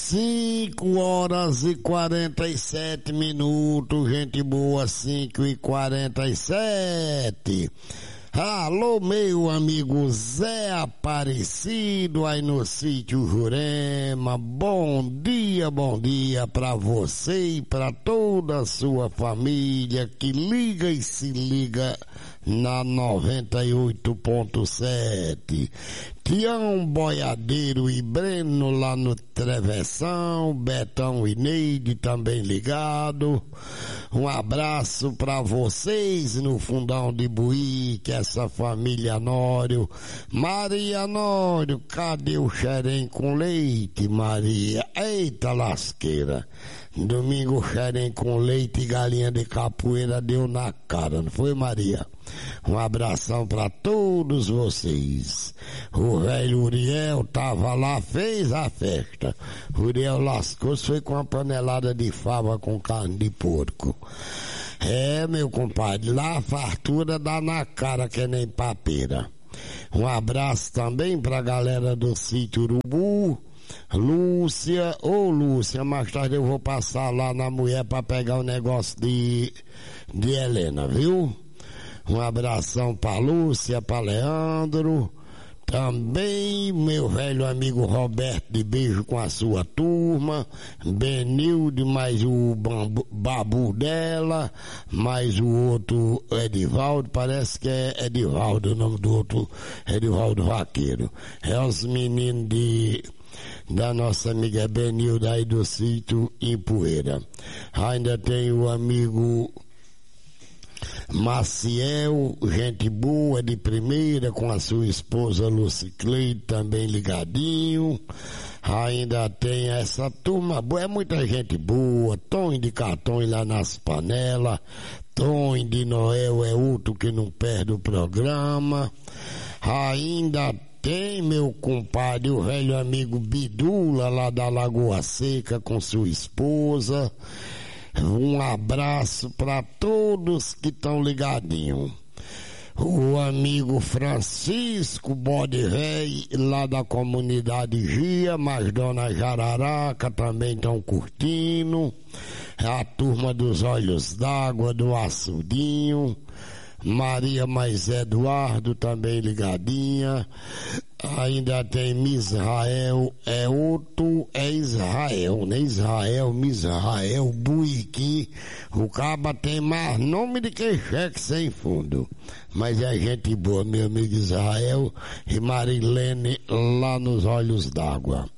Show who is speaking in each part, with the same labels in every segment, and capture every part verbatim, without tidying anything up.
Speaker 1: Cinco horas e quarenta e sete minutos, gente boa, cinco e quarenta e sete. Alô, meu amigo Zé Aparecido, aí no sítio Jurema. Bom dia, bom dia pra você e pra toda a sua família que liga e se liga na noventa e oito ponto sete. Tião Boiadeiro e Breno lá no Travessão, Betão e Neide também ligado. Um abraço pra vocês no Fundão de Buíque, essa família Nório. Maria Nório, cadê o xerém com leite, Maria? Eita lasqueira. Domingo xerém com leite e galinha de capoeira deu na cara, não foi, Maria? Um abração pra todos vocês. O velho Uriel tava lá, fez a festa. O Uriel lascou-se, foi com uma panelada de fava com carne de porco. É, meu compadre, lá a fartura dá na cara que nem papeira. Um abraço também pra galera do sítio Urubu. Lúcia, ô Lúcia, mais tarde eu vou passar lá na mulher pra pegar o negócio de, de Helena, viu? Um abração pra Lúcia, pra Leandro, também meu velho amigo Roberto de beijo com a sua turma, Benilde, mais o bambu, babu dela, mais o outro Edivaldo, parece que é Edivaldo o nome do outro, Edivaldo Vaqueiro. É os meninos de... da nossa amiga Benilda aí do sítio Ipueira. Ainda tem o amigo Maciel, gente boa de primeira, com a sua esposa Lucicleide também ligadinho. Ainda tem essa turma boa, é muita gente boa. Tom de Cartões lá nas panelas, Tom de Noel é outro que não perde o programa. Ainda tem meu compadre, o velho amigo Bidula, lá da Lagoa Seca, com sua esposa. Um abraço para todos que estão ligadinhos. O amigo Francisco Bode Rei, lá da comunidade Gia, mas Dona Jararaca também estão curtindo. A turma dos Olhos d'Água, do Açudinho. Maria mais Eduardo também ligadinha. Ainda tem Misrael, é outro, é Israel, né? Israel, Misrael, Buiqui. O caba tem mais nome de que cheque sem fundo. Mas é gente boa, meu amigo Israel e Marilene lá nos Olhos d'Água.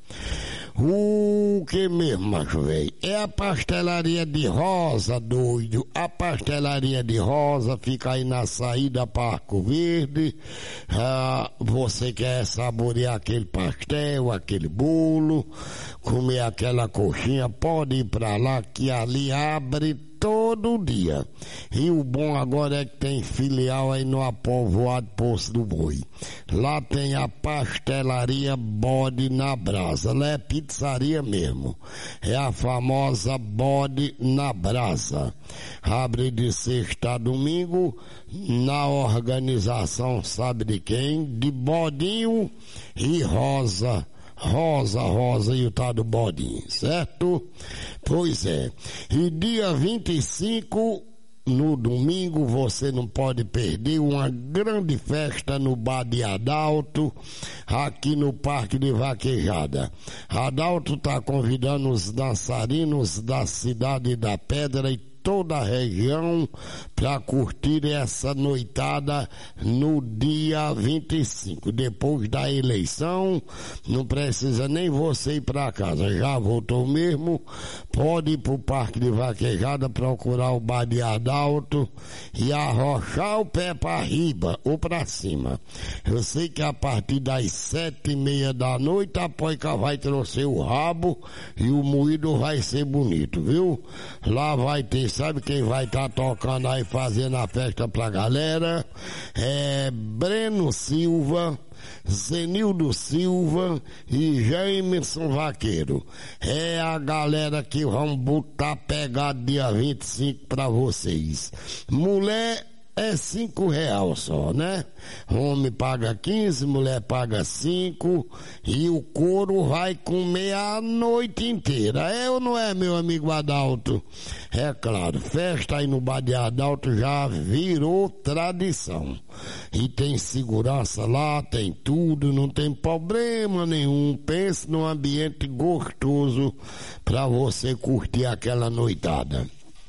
Speaker 1: O que mesmo, macho velho? É a pastelaria de Rosa, doido. A pastelaria de Rosa fica aí na saída Parco Verde. Ah, você quer saborear aquele pastel, aquele bolo, comer aquela coxinha, pode ir pra lá que ali abre todo dia. E o bom agora é que tem filial aí no Apovoado Poço do Boi. Lá tem a pastelaria Bode na Brasa. Lá é pizzaria mesmo. É a famosa Bode na Brasa. Abre de sexta a domingo na organização, sabe de quem? De Bodinho e Rosa. Rosa, Rosa e o tal do Bodinho, certo? Pois é. E dia vinte e cinco, no domingo, você não pode perder uma grande festa no Bar de Adalto, aqui no Parque de Vaquejada. Adalto está convidando os dançarinos da Cidade da Pedra e toda a região para curtir essa noitada no dia vinte e cinco. Depois da eleição, não precisa nem você ir para casa, já voltou mesmo, pode ir pro Parque de Vaquejada, procurar o Bar de Adalto e arrochar o pé para riba ou para cima. Eu sei que a partir das sete e meia da noite a poica vai trouxer o rabo e o moído vai ser bonito, viu? Lá vai ter, sabe quem vai estar tá tocando aí, fazendo a festa pra galera? É Breno Silva, Zenildo Silva e Jameson Vaqueiro. É a galera que vão botar pegado dia vinte e cinco pra vocês. Mulher é cinco real só, né? Homem paga quinze, mulher paga cinco e o couro vai comer a noite inteira. É ou não é, meu amigo Adalto? É claro, festa aí no bar de Adalto já virou tradição. E tem segurança lá, tem tudo, não tem problema nenhum. Pense num ambiente gostoso para você curtir aquela noitada.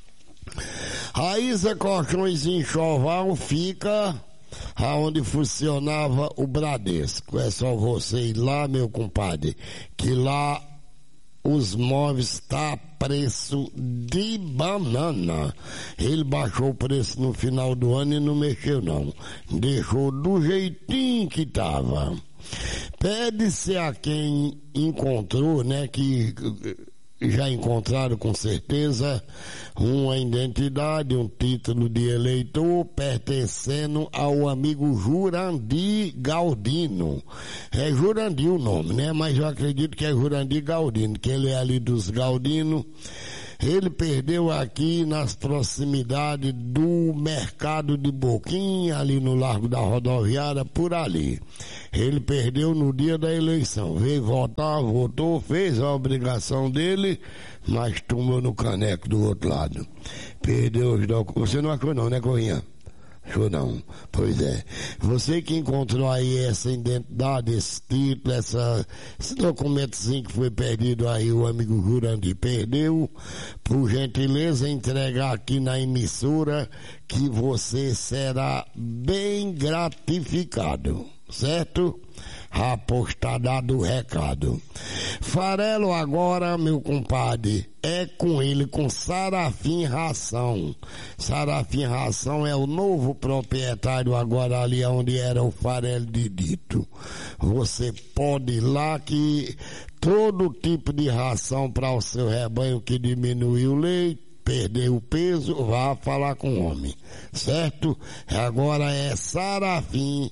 Speaker 1: A Isa Colchões Enxoval fica aonde funcionava o Bradesco. É só você ir lá, meu compadre, que lá os móveis tá a preço de banana. Ele baixou o preço no final do ano e não mexeu não. Deixou do jeitinho que tava. Pede-se a quem encontrou, né, que já encontraram com certeza uma identidade, um título de eleitor pertencendo ao amigo Jurandir Galdino. É Jurandir o nome, né? Mas eu acredito que é Jurandir Galdino, que ele é ali dos Galdino. Ele perdeu aqui nas proximidades do mercado de Boquim, ali no Largo da Rodoviária, por ali. Ele perdeu no dia da eleição. Veio votar, votou, fez a obrigação dele, mas tomou no caneco do outro lado. Perdeu os documentos. Você não achou não, né, Corrinha? Achou não? Pois é. Você que encontrou aí essa identidade, esse título, essa, esse documentozinho que foi perdido aí, o amigo Jurandir perdeu, por gentileza entregar aqui na emissora que você será bem gratificado, certo? Apostar dado o recado. Farelo agora, meu compadre, é com ele, com Sarafim Ração. Sarafim Ração é o novo proprietário agora ali onde era o Farelo de Dito. Você pode ir lá que todo tipo de ração para o seu rebanho que diminuiu o leite, perdeu o peso, vá falar com o homem, certo? Agora é Sarafim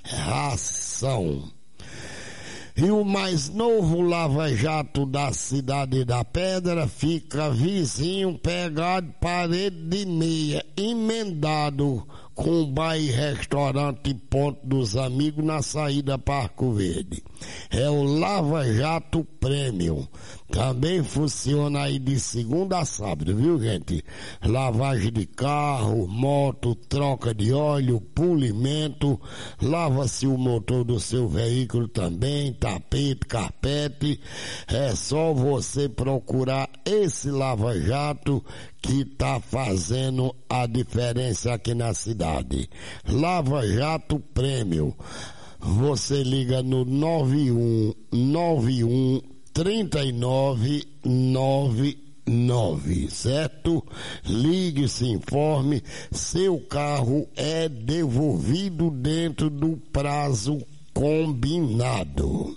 Speaker 1: Ração. E o mais novo lava-jato da Cidade da Pedra fica vizinho, pegado, parede de meia, emendado com o bar e restaurante Ponto dos Amigos na saída Parco Verde. É o Lava-Jato Premium. Também funciona aí de segunda a sábado, viu, gente? Lavagem de carro, moto, troca de óleo, polimento, lava-se o motor do seu veículo também, tapete, carpete. É só você procurar esse lava-jato que tá fazendo a diferença aqui na cidade. Lava Jato Prêmio. Você liga no nove um nove um, três nove nove nove, certo? Ligue, se informe, seu carro é devolvido dentro do prazo combinado.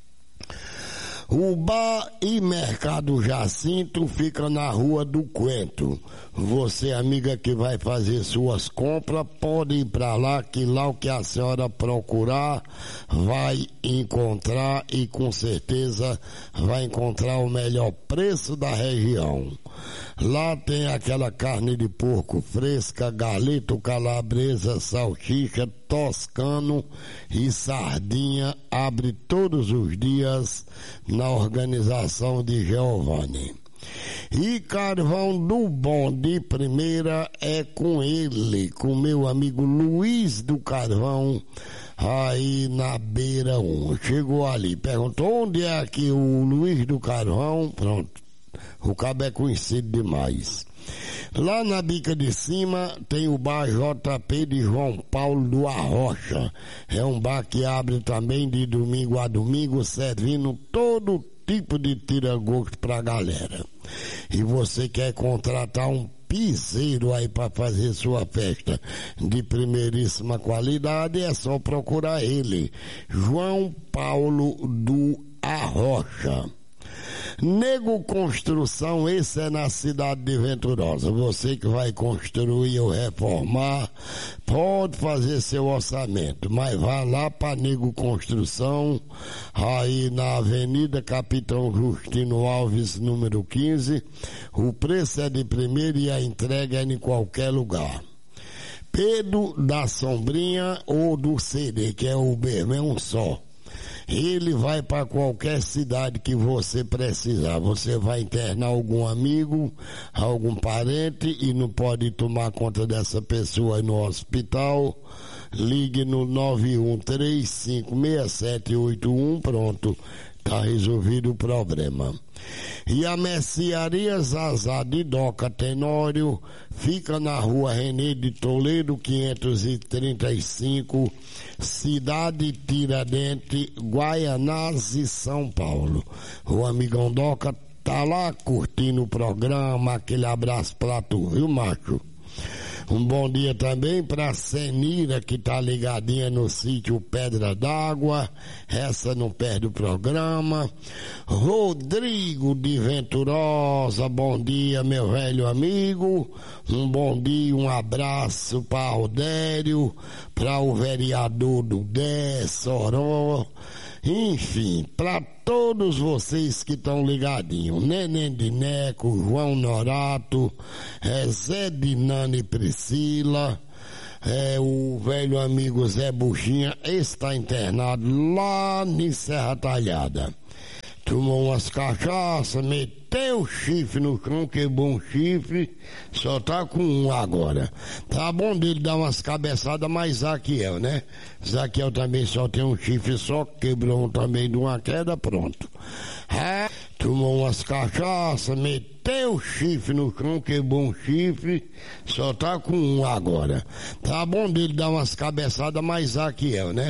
Speaker 1: O Bar e Mercado Jacinto fica na Rua do Coentro. Você, amiga que vai fazer suas compras, pode ir para lá, que lá o que a senhora procurar vai encontrar e com certeza vai encontrar o melhor preço da região. Lá tem aquela carne de porco fresca, galeto, calabresa, salsicha, toscano e sardinha. Abre todos os dias na organização de Giovanni. E carvão do bom de primeira é com ele, com meu amigo Luiz do Carvão, aí na Beira um. Chegou ali, perguntou onde é aqui o Luiz do Carvão, pronto. O cabo é conhecido demais. Lá na Bica de Cima tem o bar J P de João Paulo do Arrocha. É um bar que abre também de domingo a domingo, servindo todo tipo de tira-gosto pra galera. E você quer contratar um piseiro aí para fazer sua festa de primeiríssima qualidade, é só procurar ele, João Paulo do Arrocha. Nego Construção, esse é na cidade de Venturosa. Você que vai construir ou reformar, pode fazer seu orçamento, mas vá lá para Nego Construção, aí na Avenida Capitão Justino Alves, número quinze. O preço é de primeiro e a entrega é em qualquer lugar. Pedro da Sombrinha ou do C D, que é o mesmo, é um só. Ele vai para qualquer cidade que você precisar. Você vai internar algum amigo, algum parente e não pode tomar conta dessa pessoa no hospital. Ligue no nove um três cinco seis sete oito um, pronto, tá resolvido o problema. E a mercearia Zazá de Doca Tenório fica na rua René de Toledo, quinhentos e trinta e cinco, Cidade Tiradentes, Guaianazes, São Paulo. O amigão Doca tá lá curtindo o programa. Aquele abraço pra tu, viu, macho? Um bom dia também para Senira, que tá ligadinha no sítio Pedra d'Água. Essa não perde o programa. Rodrigo de Venturosa, bom dia, meu velho amigo. Um bom dia, um abraço para Rodério, para o vereador do Dé, Soró. Enfim, para todos vocês que estão ligadinhos, Neném de Neco, João Norato, é, Zé de Nani Priscila, é, o velho amigo Zé Buchinha está internado lá em Serra Talhada. Tomou umas cachaças, meteu o chifre no cão, quebrou um chifre, só tá com um agora. Tá bom dele dar umas cabeçadas, mas Zaquiel, né? Zaquiel também só tem um chifre só, quebrou um também de uma queda, pronto. É, tomou umas cachaças, meteu o chifre no cão, quebrou um chifre, só tá com um agora. Tá bom dele dar umas cabeçadas, mas Zaquiel, né?